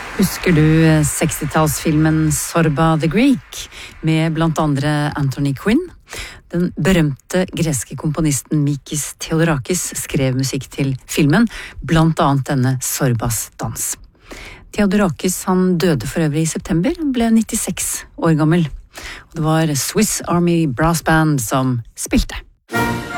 Husker du 60-tallsfilmen Sorba the Greek, med blant andre Anthony Quinn? Den berømte greske komponisten Mikis Theodorakis skrev musikk til filmen, blant annet denne Sorbas dans. Theodorakis han døde for øvrig i september, han ble 96 år gammel. Og det var Swiss Army Brass Band som spilte.